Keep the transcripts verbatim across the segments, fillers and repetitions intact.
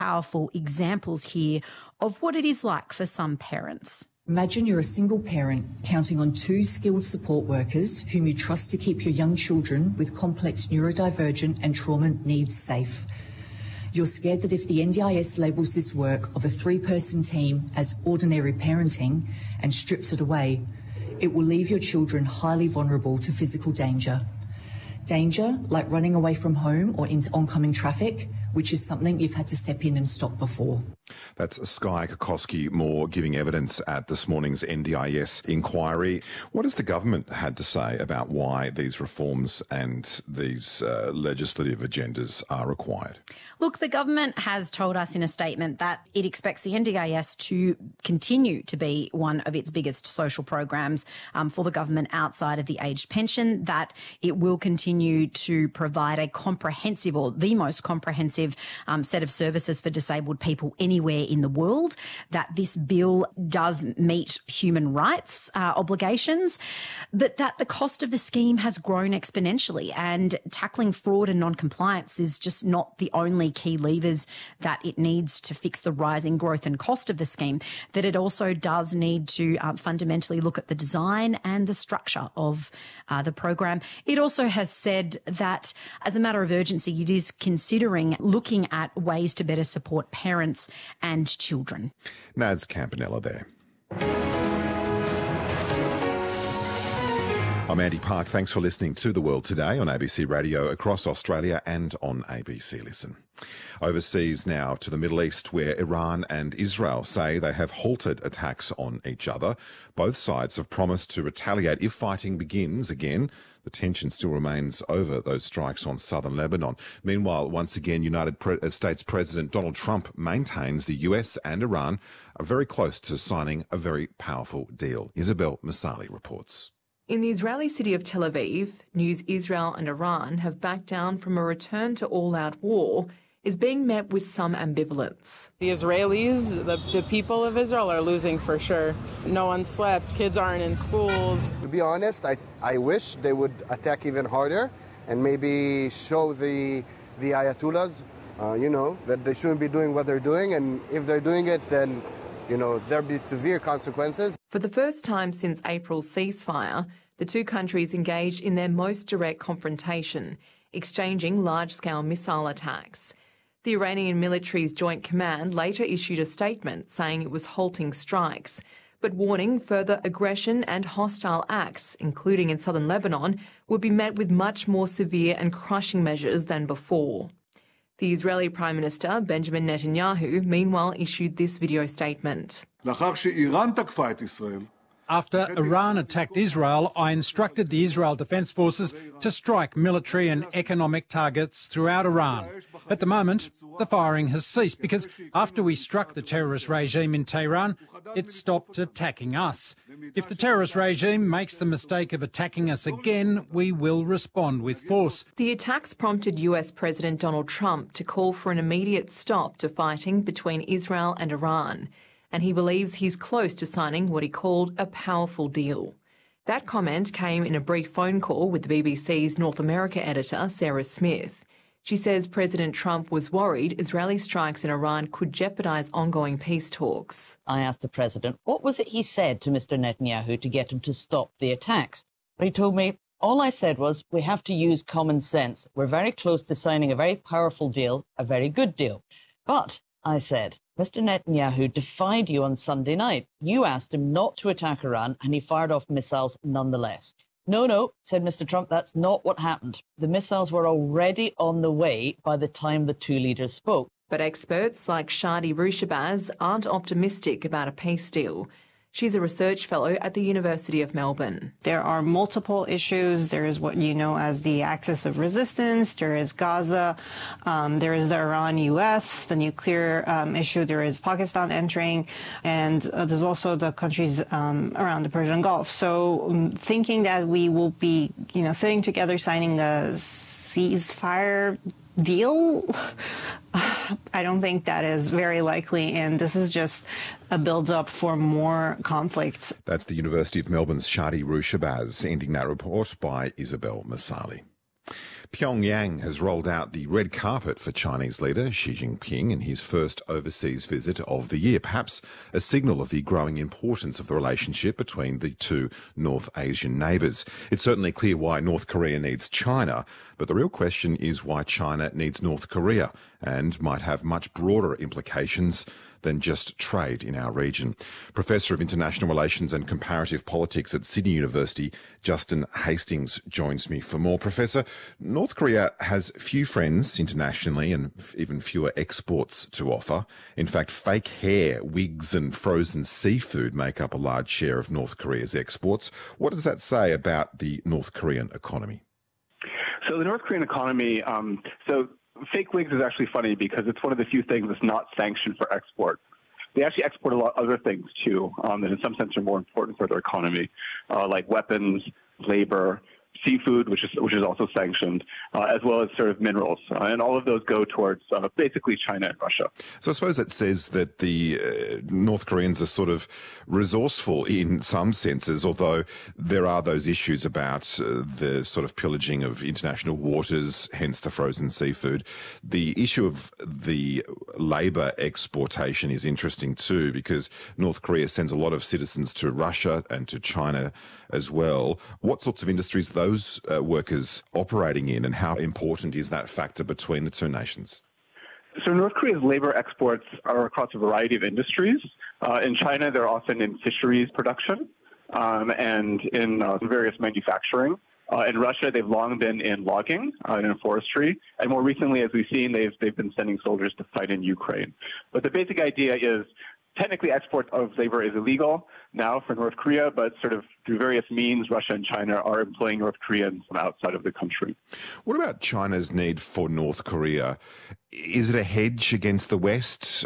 powerful examples here of what it is like for some parents. Imagine you're a single parent counting on two skilled support workers whom you trust to keep your young children with complex neurodivergent and trauma needs safe. You're scared that if the N D I S labels this work of a three-person team as ordinary parenting and strips it away, it will leave your children highly vulnerable to physical danger. Danger like running away from home or into oncoming traffic, which is something you've had to step in and stop before. That's Skye Kokoski-Moore giving evidence at this morning's N D I S inquiry. What has the government had to say about why these reforms and these uh, legislative agendas are required? Look, the government has told us in a statement that it expects the N D I S to continue to be one of its biggest social programs um, for the government outside of the aged pension, that it will continue to provide a comprehensive or the most comprehensive um, set of services for disabled people anywhere in the world, that this bill does meet human rights uh, obligations, but that the cost of the scheme has grown exponentially, and tackling fraud and non-compliance is just not the only key levers that it needs to fix the rising growth and cost of the scheme, that it also does need to uh, fundamentally look at the design and the structure of uh, the program. It also has said that as a matter of urgency, it is considering looking at ways to better support parents and children. Naz Campanella there. I'm Andy Park. Thanks for listening to The World Today on A B C Radio across Australia and on A B C Listen. Overseas now to the Middle East, where Iran and Israel say they have halted attacks on each other. Both sides have promised to retaliate if fighting begins again. The tension still remains over those strikes on southern Lebanon. Meanwhile, once again, United States President Donald Trump maintains the U S and Iran are very close to signing a very powerful deal. Isabel Masali reports. In the Israeli city of Tel Aviv, news Israel and Iran have backed down from a return to all-out war is being met with some ambivalence. The Israelis, the, the people of Israel are losing for sure. No one slept, kids aren't in schools. To be honest, I, I wish they would attack even harder and maybe show the, the Ayatollahs, uh, you know, that they shouldn't be doing what they're doing, and if they're doing it, then, you know, there'll be severe consequences. For the first time since April's ceasefire, the two countries engaged in their most direct confrontation, exchanging large-scale missile attacks. The Iranian military's Joint Command later issued a statement saying it was halting strikes, but warning further aggression and hostile acts, including in southern Lebanon, would be met with much more severe and crushing measures than before. The Israeli Prime Minister, Benjamin Netanyahu, meanwhile issued this video statement. After Iran attacked Israel, I instructed the Israel Defense Forces to strike military and economic targets throughout Iran. At the moment, the firing has ceased because after we struck the terrorist regime in Tehran, it stopped attacking us. If the terrorist regime makes the mistake of attacking us again, we will respond with force. The attacks prompted U S President Donald Trump to call for an immediate stop to fighting between Israel and Iran, and he believes he's close to signing what he called a powerful deal. That comment came in a brief phone call with the B B C's North America editor, Sarah Smith. She says President Trump was worried Israeli strikes in Iran could jeopardise ongoing peace talks. I asked the president, what was it he said to Mister Netanyahu to get him to stop the attacks? But he told me, all I said was, we have to use common sense. We're very close to signing a very powerful deal, a very good deal. But, I said, Mister Netanyahu defied you on Sunday night. You asked him not to attack Iran, and he fired off missiles nonetheless. No, no, said Mister Trump, that's not what happened. The missiles were already on the way by the time the two leaders spoke. But experts like Shadi Rushabaz aren't optimistic about a peace deal. She's a research fellow at the University of Melbourne. There are multiple issues. There is what you know as the axis of resistance. There is Gaza. Um, there is the Iran-U S, the nuclear um, issue. There is Pakistan entering. And uh, there's also the countries um, around the Persian Gulf. So um, thinking that we will be, you know, sitting together signing a ceasefire deal, I don't think that is very likely, and this is just a build-up for more conflicts. That's the University of Melbourne's Shadi Rushabaz, ending that report by Isabel Masali. Pyongyang has rolled out the red carpet for Chinese leader Xi Jinping in his first overseas visit of the year, perhaps a signal of the growing importance of the relationship between the two North Asian neighbours. It's certainly clear why North Korea needs China, but the real question is why China needs North Korea, and might have much broader implications than just trade in our region. Professor of International Relations and Comparative Politics at Sydney University, Justin Hastings, joins me for more. Professor, North Korea has few friends internationally and even fewer exports to offer. In fact, fake hair, wigs and frozen seafood make up a large share of North Korea's exports. What does that say about the North Korean economy? So the North Korean economy, um, so fake wigs is actually funny because it's one of the few things that's not sanctioned for export. They actually export a lot of other things too, um, that in some sense are more important for their economy, uh, like weapons, labor, seafood, which is which is also sanctioned, uh, as well as sort of minerals. Uh, and all of those go towards uh, basically China and Russia. So I suppose that says that the uh, North Koreans are sort of resourceful in some senses, although there are those issues about uh, the sort of pillaging of international waters, hence the frozen seafood. The issue of the labour exportation is interesting too, because North Korea sends a lot of citizens to Russia and to China as well. What sorts of industries are those uh, workers operating in, and how important is that factor between the two nations? So North Korea's labor exports are across a variety of industries. Uh, in China, they're often in fisheries production um, and in uh, various manufacturing. Uh, in Russia, they've long been in logging uh, and in forestry. And more recently, as we've seen, they've, they've been sending soldiers to fight in Ukraine. But the basic idea is technically export of labor is illegal now for North Korea, but sort of through various means, Russia and China are employing North Koreans from outside of the country. What about China's need for North Korea? Is it a hedge against the West,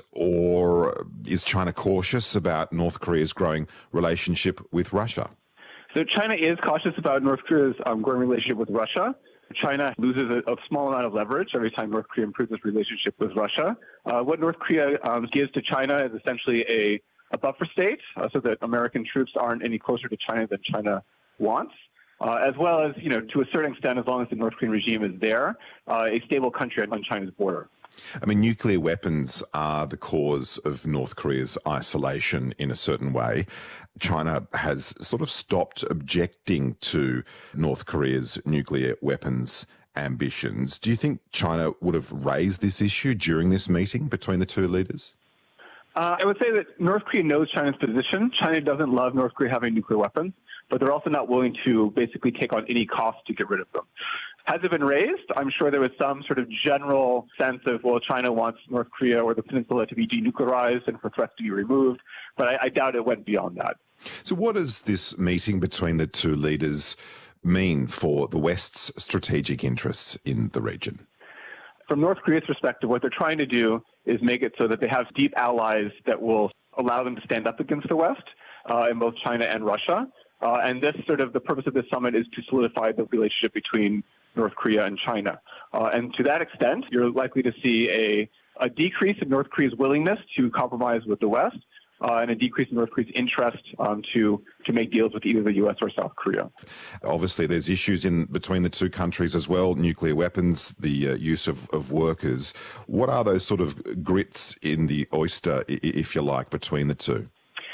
or is China cautious about North Korea's growing relationship with Russia? So China is cautious about North Korea's um, growing relationship with Russia. China loses a, a small amount of leverage every time North Korea improves its relationship with Russia. Uh, what North Korea um, gives to China is essentially a, a buffer state, uh, so that American troops aren't any closer to China than China wants, uh, as well as, you know, to a certain extent, as long as the North Korean regime is there, uh, a stable country on China's border. I mean, nuclear weapons are the cause of North Korea's isolation in a certain way. China has sort of stopped objecting to North Korea's nuclear weapons ambitions. Do you think China would have raised this issue during this meeting between the two leaders? Uh, I would say that North Korea knows China's position. China doesn't love North Korea having nuclear weapons, but they're also not willing to basically take on any cost to get rid of them. Has it been raised? I'm sure there was some sort of general sense of, well, China wants North Korea or the peninsula to be denuclearized and for threats to be removed, but I, I doubt it went beyond that. So what does this meeting between the two leaders mean for the West's strategic interests in the region? From North Korea's perspective, what they're trying to do is make it so that they have deep allies that will allow them to stand up against the West uh, in both China and Russia. Uh, and this sort of the purpose of this summit is to solidify the relationship between North Korea and China. Uh, and to that extent, you're likely to see a, a decrease in North Korea's willingness to compromise with the West, uh, and a decrease in North Korea's interest um, to, to make deals with either the U S or South Korea. Obviously, there's issues in between the two countries as well, nuclear weapons, the uh, use of, of workers. What are those sort of grits in the oyster, if you like, between the two?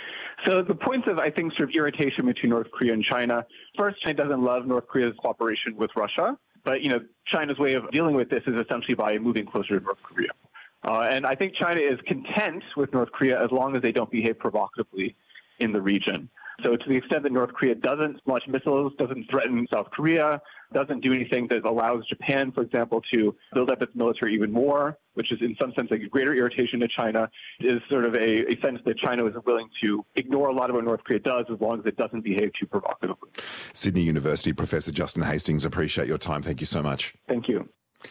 So the points of, I think, sort of irritation between North Korea and China. First, China doesn't love North Korea's cooperation with Russia. But, you know, China's way of dealing with this is essentially by moving closer to North Korea. Uh, and I think China is content with North Korea as long as they don't behave provocatively in the region. So to the extent that North Korea doesn't launch missiles, doesn't threaten South Korea, doesn't do anything that allows Japan, for example, to build up its military even more, which is in some sense a greater irritation to China, is sort of a, a sense that China is willing to ignore a lot of what North Korea does as long as it doesn't behave too provocatively. Sydney University Professor Justin Hastings, appreciate your time. Thank you so much. Thank you.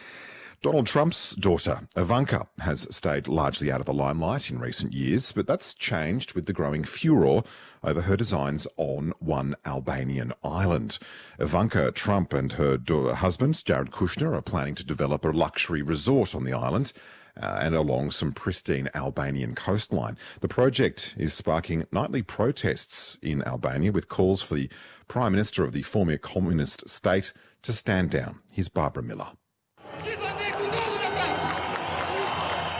Donald Trump's daughter, Ivanka, has stayed largely out of the limelight in recent years, but that's changed with the growing furore over her designs on one Albanian island. Ivanka Trump and her husband, Jared Kushner, are planning to develop a luxury resort on the island uh, and along some pristine Albanian coastline. The project is sparking nightly protests in Albania, with calls for the Prime Minister of the former communist state to stand down. Here's Barbara Miller.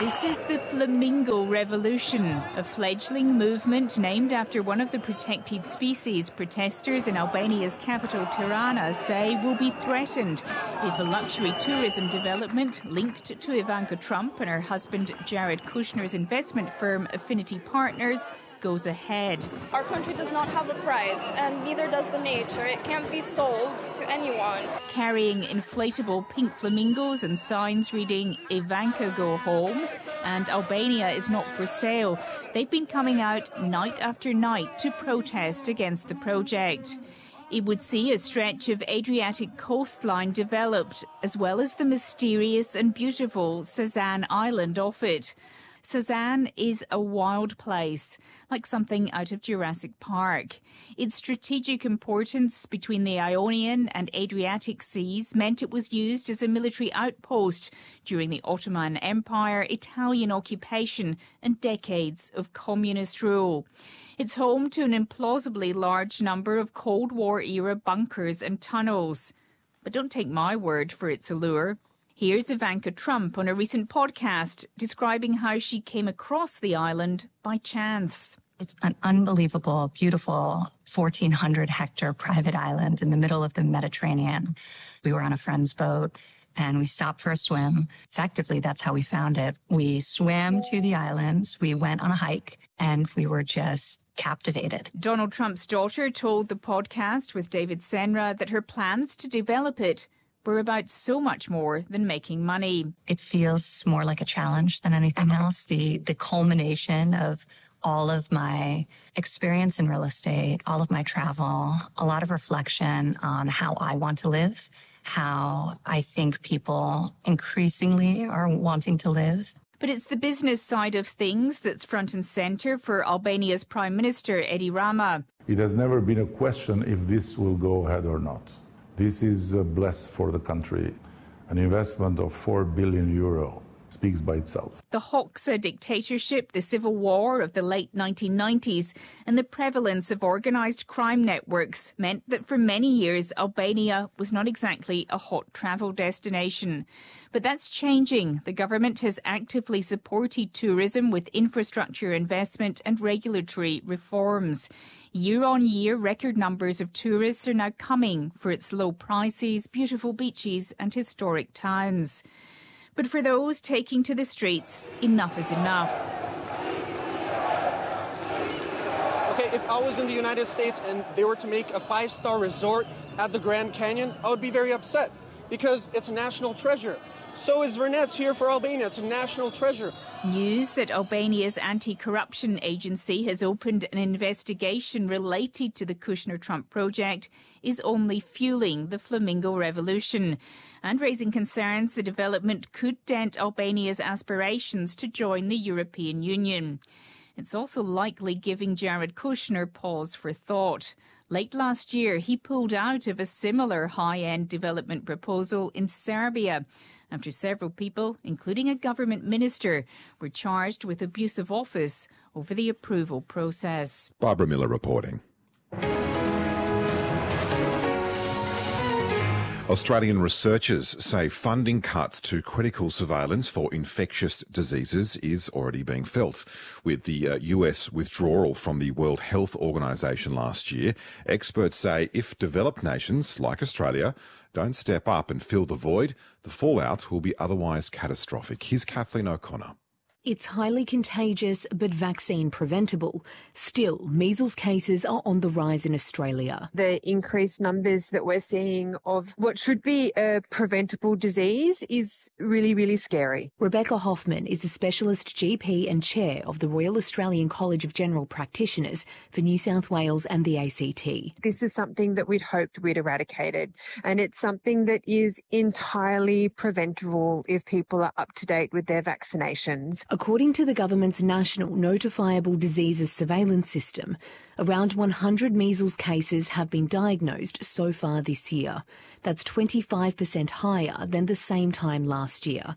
This is the Flamingo Revolution, a fledgling movement named after one of the protected species protesters in Albania's capital Tirana say will be threatened if a luxury tourism development linked to Ivanka Trump and her husband Jared Kushner's investment firm Affinity Partners goes ahead. Our country does not have a price, and neither does the nature. It can't be sold to anyone. Carrying inflatable pink flamingos and signs reading Ivanka Go Home and Albania is not for sale, they've been coming out night after night to protest against the project. It would see a stretch of Adriatic coastline developed, as well as the mysterious and beautiful Sazan Island off it. Sazan is a wild place, like something out of Jurassic Park. Its strategic importance between the Ionian and Adriatic seas meant it was used as a military outpost during the Ottoman Empire, Italian occupation, and decades of communist rule. It's home to an implausibly large number of Cold War-era bunkers and tunnels. But don't take my word for its allure. Here's Ivanka Trump on a recent podcast describing how she came across the island by chance. It's an unbelievable, beautiful fourteen hundred hectare private island in the middle of the Mediterranean. We were on a friend's boat and we stopped for a swim. Effectively, that's how we found it. We swam to the islands, we went on a hike, and we were just captivated. Donald Trump's daughter told the podcast with David Senra that her plans to develop it were about so much more than making money. It feels more like a challenge than anything else. The the culmination of all of my experience in real estate, all of my travel, a lot of reflection on how I want to live, how I think people increasingly are wanting to live. But it's the business side of things that's front and centre for Albania's Prime Minister, Edi Rama. It has never been a question if this will go ahead or not. This is blessed for the country. An investment of four billion euro speaks by itself. The Hoxha dictatorship, the civil war of the late nineteen nineties, and the prevalence of organised crime networks meant that for many years Albania was not exactly a hot travel destination. But that's changing. The government has actively supported tourism with infrastructure investment and regulatory reforms. Year on year, record numbers of tourists are now coming for its low prices, beautiful beaches and historic towns. But for those taking to the streets, enough is enough. Okay, if I was in the United States and they were to make a five-star resort at the Grand Canyon, I would be very upset because it's a national treasure. So is Vernets here for Albania. It's a national treasure. News that Albania's anti-corruption agency has opened an investigation related to the Kushner-Trump project is only fueling the Flamingo Revolution and raising concerns the development could dent Albania's aspirations to join the European Union. It's also likely giving Jared Kushner pause for thought. Late last year, he pulled out of a similar high-end development proposal in Serbia after several people, including a government minister, were charged with abuse of office over the approval process. Barbara Miller reporting. Australian researchers say funding cuts to critical surveillance for infectious diseases is already being felt. With the uh, U S withdrawal from the World Health Organization last year, experts say if developed nations like Australia don't step up and fill the void, the fallout will be otherwise catastrophic. Here's Kathleen O'Connor. It's highly contagious but vaccine preventable. Still, measles cases are on the rise in Australia. The increased numbers that we're seeing of what should be a preventable disease is really, really scary. Rebecca Hoffman is a specialist G P and chair of the Royal Australian College of General Practitioners for New South Wales and the A C T. This is something that we'd hoped we'd eradicated, and it's something that is entirely preventable if people are up to date with their vaccinations. According to the government's National Notifiable Diseases Surveillance System, around one hundred measles cases have been diagnosed so far this year. That's twenty-five percent higher than the same time last year.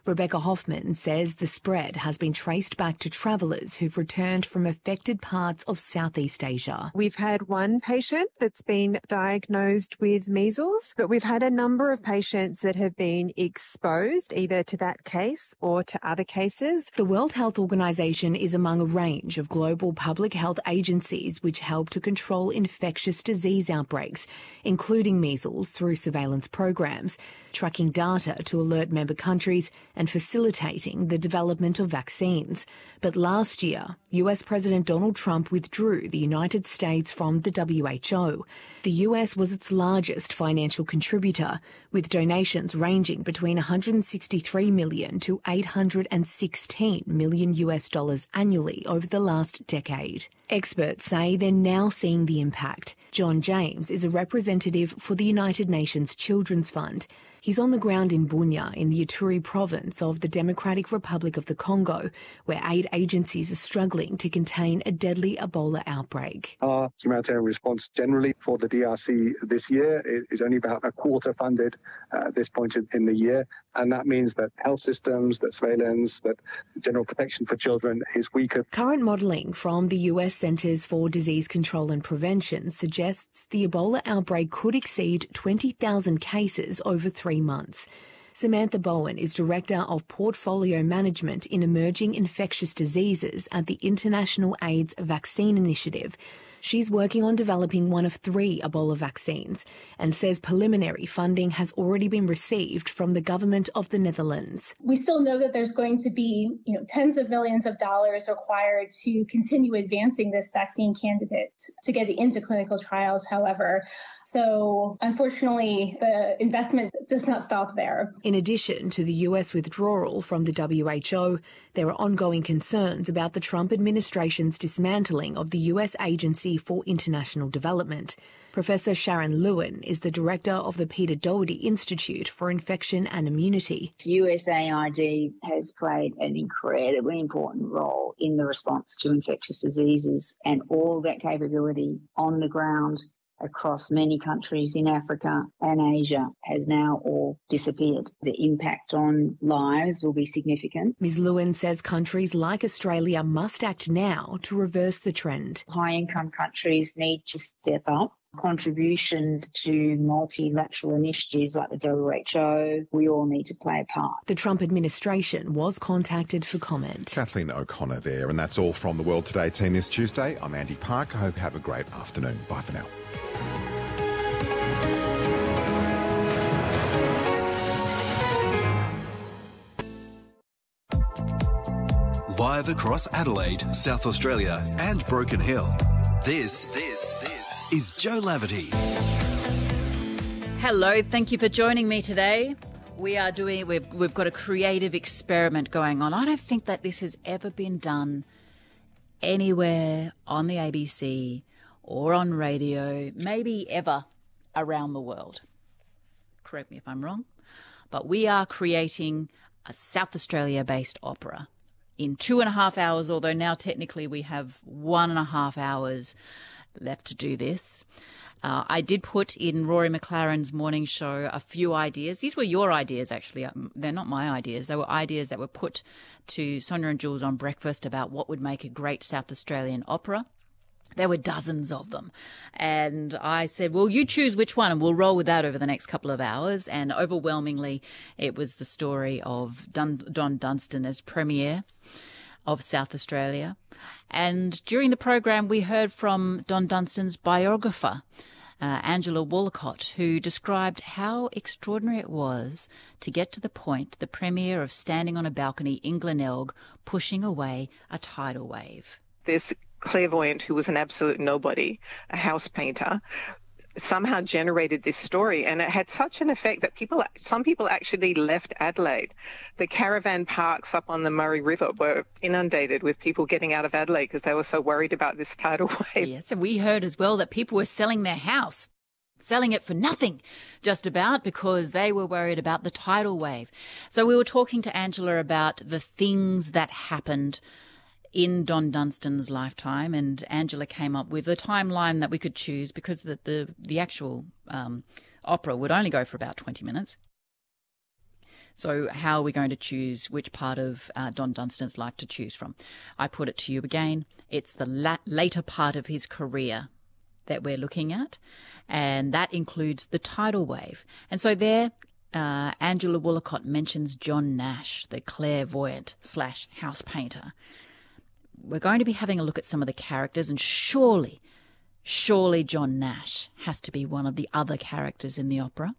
Rebecca Hoffman says the spread has been traced back to travellers who've returned from affected parts of Southeast Asia. We've had one patient that's been diagnosed with measles, but we've had a number of patients that have been exposed either to that case or to other cases. The World Health Organization is among a range of global public health agencies which help to control infectious disease outbreaks, including measles, through surveillance programs, tracking data to alert member countries and facilitating the development of vaccines. But last year, U S President Donald Trump withdrew the United States from the W H O. The U S was its largest financial contributor, with donations ranging between one hundred sixty-three million to eight hundred sixteen million U S dollars annually over the last decade. Experts say they're now seeing the impact. John James is a representative for the United Nations Children's Fund. He's on the ground in Bunia in the Ituri province of the Democratic Republic of the Congo, where aid agencies are struggling to contain a deadly Ebola outbreak. Our humanitarian response generally for the D R C this year is only about a quarter funded uh, at this point in the year. And that means that health systems, that surveillance, that general protection for children is weaker. Current modelling from the U S Centres for Disease Control and Prevention suggests the Ebola outbreak could exceed twenty thousand cases over three months. Samantha Bowen is Director of Portfolio Management in Emerging Infectious Diseases at the International AIDS Vaccine Initiative. She's working on developing one of three Ebola vaccines and says preliminary funding has already been received from the government of the Netherlands. We still know that there's going to be, you know, tens of millions of dollars required to continue advancing this vaccine candidate to get it into clinical trials, however. So unfortunately, the investment does not stop there. In addition to the U S withdrawal from the W H O, there are ongoing concerns about the Trump administration's dismantling of the U S Agency for International Development. Professor Sharon Lewin is the director of the Peter Doherty Institute for Infection and Immunity. U S A I D has played an incredibly important role in the response to infectious diseases, and all that capability on the ground across many countries in Africa and Asia has now all disappeared. The impact on lives will be significant. Miz Lewin says countries like Australia must act now to reverse the trend. High-income countries need to step up. Contributions to multilateral initiatives like the W H O, we all need to play a part. The Trump administration was contacted for comment. Kathleen O'Connor there, and that's all from The World Today team this Tuesday. I'm Andy Park. I hope you have a great afternoon. Bye for now. Live across Adelaide, South Australia and Broken Hill, this, this, this is Jo Laverty. Hello, thank you for joining me today. We are doing, we've, we've got a creative experiment going on. I don't think that this has ever been done anywhere on the A B C or on radio, maybe ever around the world. Correct me if I'm wrong. But we are creating a South Australia-based opera in two and a half hours, although now technically we have one and a half hours left to do this. Uh, I did put in Rory McLaren's morning show a few ideas. These were your ideas, actually. They're not my ideas. They were ideas that were put to Sonia and Jules on breakfast about what would make a great South Australian opera. There were dozens of them. And I said, well, you choose which one and we'll roll with that over the next couple of hours. And overwhelmingly, it was the story of Don, Don Dunstan as Premier of South Australia. And during the program, we heard from Don Dunstan's biographer, uh, Angela Walcott, who described how extraordinary it was to get to the point, the Premier, of standing on a balcony in Glenelg, pushing away a tidal wave. This clairvoyant who was an absolute nobody, a house painter, somehow generated this story, and it had such an effect that people, some people actually left Adelaide. The caravan parks up on the Murray River were inundated with people getting out of Adelaide because they were so worried about this tidal wave. Yes, and we heard as well that people were selling their house, selling it for nothing, just about, because they were worried about the tidal wave. So we were talking to Angela about the things that happened in Don Dunstan's lifetime, and Angela came up with a timeline that we could choose because the the, the actual um, opera would only go for about twenty minutes. So how are we going to choose which part of uh, Don Dunstan's life to choose from? I put it to you again. It's the la- later part of his career that we're looking at, and that includes the tidal wave. And so there, uh, Angela Woolacott mentions John Nash, the clairvoyant slash house painter. We're going to be having a look at some of the characters, and surely, surely John Nash has to be one of the other characters in the opera.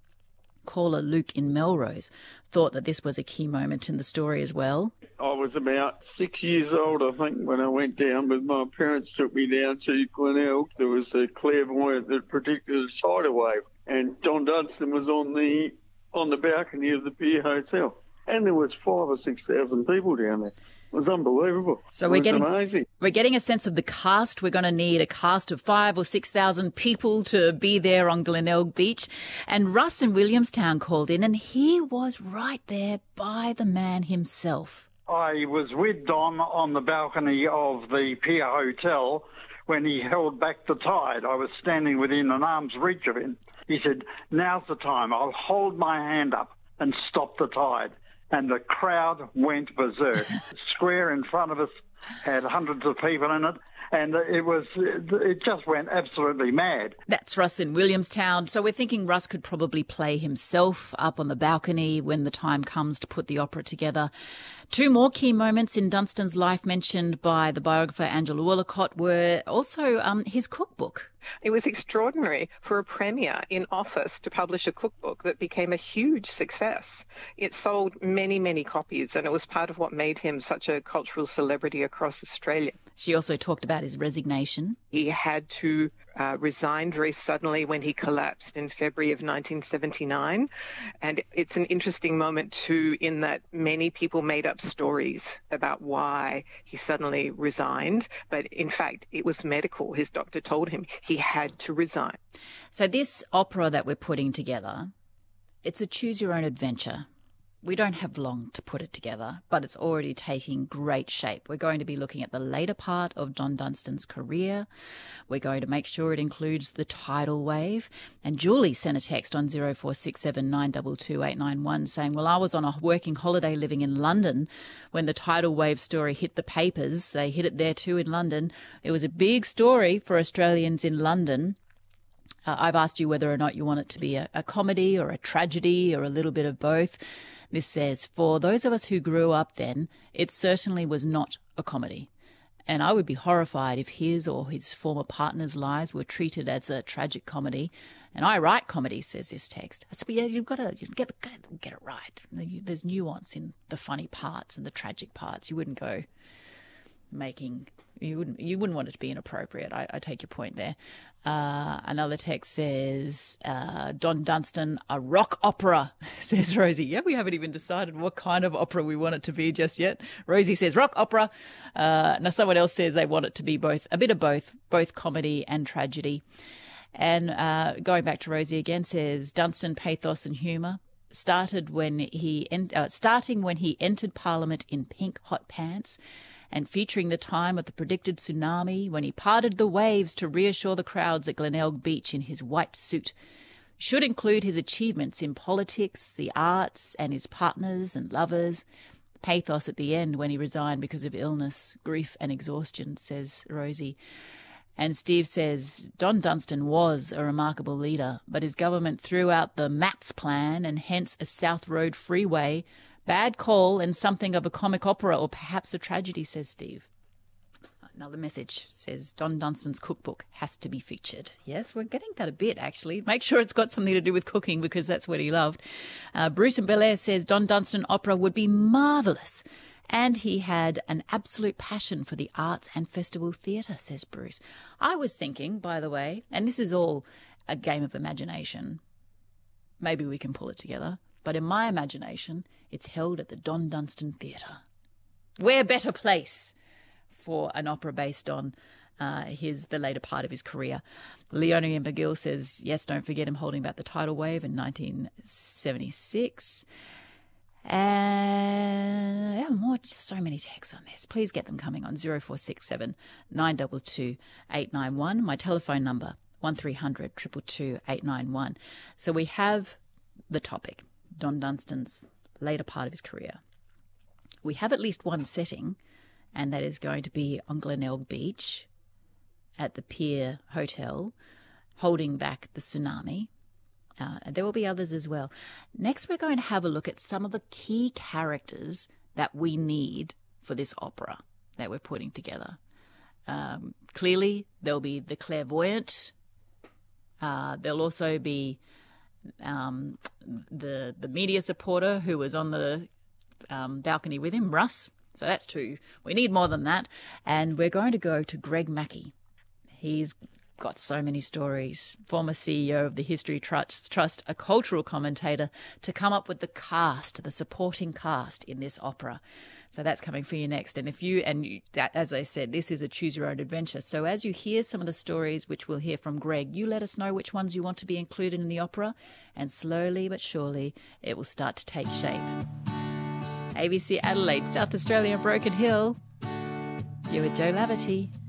Caller Luke in Melrose thought that this was a key moment in the story as well. I was about six years old, I think, when I went down, but my parents took me down to Glenelg. There was a clairvoyant that predicted a tidal wave, and Don Dunstan was on the on the balcony of the Pier Hotel, and there was five or six thousand people down there. It was unbelievable. So it we're was getting amazing. We're getting a sense of the cast. We're going to need a cast of five or six thousand people to be there on Glenelg Beach. And Russ in Williamstown called in, and he was right there by the man himself. I was with Don on the balcony of the Pier Hotel when he held back the tide. I was standing within an arm's reach of him. He said, "Now's the time. I'll hold my hand up and stop the tide." And the crowd went berserk. The square in front of us had hundreds of people in it, and it was it just went absolutely mad. That's Russ in Williamstown. So we're thinking Russ could probably play himself up on the balcony when the time comes to put the opera together. Two more key moments in Dunstan's life mentioned by the biographer Angela Woolacott were also um, his cookbook. It was extraordinary for a premier in office to publish a cookbook that became a huge success. It sold many, many copies, and it was part of what made him such a cultural celebrity across Australia. She also talked about his resignation. He had to uh, resign very suddenly when he collapsed in February of nineteen seventy-nine. And it's an interesting moment, too, in that many people made up stories about why he suddenly resigned. But in fact, it was medical. His doctor told him he had to resign. So this opera that we're putting together, it's a choose-your-own-adventure. We don't have long to put it together, but it's already taking great shape. We're going to be looking at the later part of Don Dunstan's career. We're going to make sure it includes the tidal wave. And Julie sent a text on zero four six seven nine two two eight nine one saying, well, I was on a working holiday living in London when the tidal wave story hit the papers. They hit it there too in London. It was a big story for Australians in London. Uh, I've asked you whether or not you want it to be a, a comedy or a tragedy or a little bit of both. This says, for those of us who grew up then, it certainly was not a comedy. And I would be horrified if his or his former partner's lives were treated as a tragic comedy. And I write comedy, says this text. I said, well, yeah, you've got to get, get, get it right. There's nuance in the funny parts and the tragic parts. You wouldn't go making... You wouldn't you wouldn't want it to be inappropriate. I, I take your point there. Uh, another text says, uh, Don Dunstan, a rock opera, says Rosie. Yeah, we haven't even decided what kind of opera we want it to be just yet. Rosie says rock opera. Uh, now someone else says they want it to be both, a bit of both, both comedy and tragedy. And uh, going back to Rosie again, says Dunstan, pathos and humour. Started when he en- uh, starting when he entered Parliament in pink hot pants, and featuring the time of the predicted tsunami when he parted the waves to reassure the crowds at Glenelg Beach in his white suit. Should include his achievements in politics, the arts, and his partners and lovers. Pathos at the end when he resigned because of illness, grief and exhaustion, says Rosie. And Steve says, Don Dunstan was a remarkable leader, but his government threw out the MATS plan and hence a South Road freeway. Bad call and something of a comic opera or perhaps a tragedy, says Steve. Another message says Don Dunstan's cookbook has to be featured. Yes, we're getting that a bit, actually. Make sure it's got something to do with cooking because that's what he loved. Uh, Bruce in Bel Air says Don Dunstan opera would be marvellous. And he had an absolute passion for the arts and festival theatre, says Bruce. I was thinking, by the way, and this is all a game of imagination. Maybe we can pull it together. But in my imagination, it's held at the Don Dunstan Theatre. Where better place for an opera based on uh, his the later part of his career? Leonie McGill says, yes, don't forget him holding back the tidal wave in nineteen seventy-six. And yeah, more, just so many texts on this. Please get them coming on zero four six seven nine two two eight nine one. My telephone number, one three hundred two two two eight nine one. So we have the topic. Don Dunstan's later part of his career. We have at least one setting, and that is going to be on Glenelg Beach at the Pier Hotel, holding back the tsunami. Uh, and there will be others as well. Next, we're going to have a look at some of the key characters that we need for this opera that we're putting together. Um, clearly, there'll be the clairvoyant. Uh, there'll also be um, the the media supporter who was on the um, balcony with him, Russ. So that's two. We need more than that. And we're going to go to Greg Mackey. He's got so many stories. Former C E O of the History Trust, Trust, a cultural commentator, to come up with the cast, the supporting cast in this opera. So that's coming for you next. And if you, and you, that, as I said, this is a choose your own adventure. So as you hear some of the stories, which we'll hear from Greg, you let us know which ones you want to be included in the opera, and slowly but surely it will start to take shape. A B C Adelaide, South Australia, Broken Hill. You're with Jo Laverty.